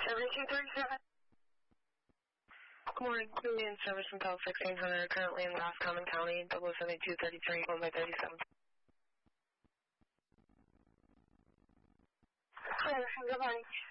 3237. Good morning. Union Service from Tel 1600, currently in Roscommon County, 07233, owned by 37. Hi, good morning.